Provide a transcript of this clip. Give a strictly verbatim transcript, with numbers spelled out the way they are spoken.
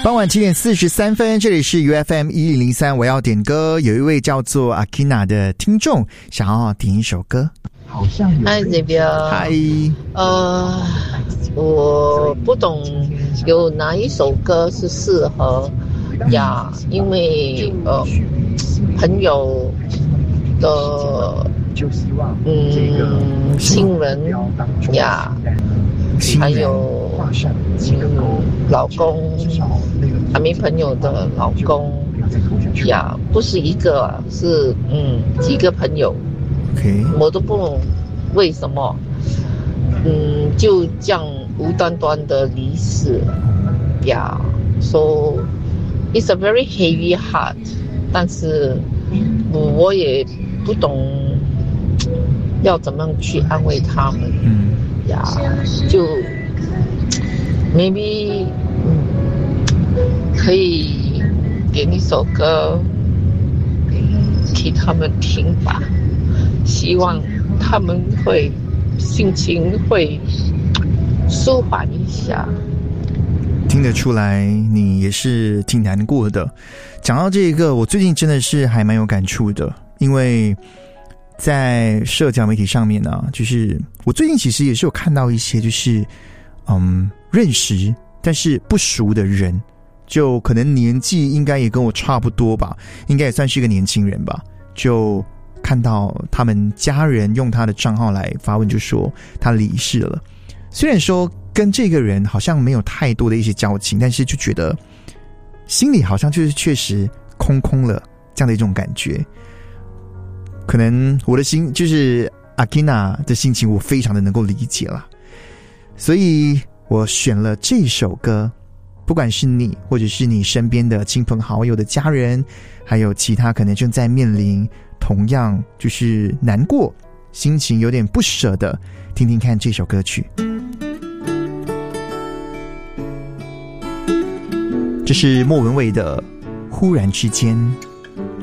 傍晚七点四十三分，这里是 U F M 一零零三，我要点歌。有一位叫做 Akina 的听众想要点一首歌。 好像有。嗨，这边。 嗨。 呃，我不懂有哪一首歌是适合呀，因为呃，朋友的嗯亲人呀，还有嗯老公，还没朋友的老公呀，不是一个，是嗯几个朋友。 Okay. 我都不懂为什么，嗯，就这样无端端的离世呀。So it's a very heavy heart， 但是我也不懂要怎么去安慰他们呀。就 maybe 可以点一首歌给他们听吧。希望他们会心情会舒缓一下。 听得出来你也是挺难过的。讲到这个，我最近真的是还蛮有感触的，因为在社交媒体上面呢，就是我最近其实也是有看到一些就是嗯认识但是不熟的人，就可能年纪应该也跟我差不多吧，应该也算是一个年轻人吧，就看到他们家人用他的账号来发问，就说他离世了。虽然说跟这个人好像没有太多的一些交情，但是就觉得心里好像就是确实空空了这样的一种感觉。可能我的心就是 Akina 的心情我非常的能够理解了，所以我选了这首歌，不管是你或者是你身边的亲朋好友的家人，还有其他可能正在面临同样就是难过心情有点不舍的，听听看这首歌曲。这是莫文蔚的《忽然之间》。